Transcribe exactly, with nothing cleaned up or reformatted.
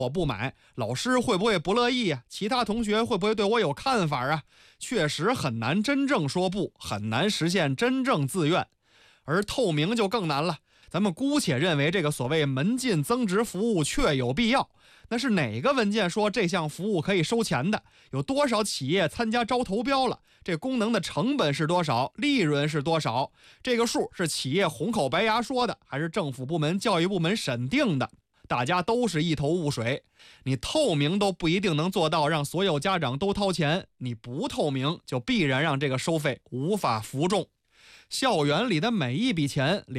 我不买，老师会不会不乐意啊？其他同学会不会对我有看法啊？确实很难真正说不，很难实现真正自愿。而透明就更难了。咱们姑且认为这个所谓门禁增值服务确有必要，那是哪个文件说这项服务可以收钱的？有多少企业参加招投标了？这功能的成本是多少？利润是多少？这个数是企业红口白牙说的，还是政府部门、教育部门审定的？大家都是一头雾水。你透明都不一定能做到让所有家长都掏钱，你不透明就必然让这个收费无法服众。校园里的每一笔钱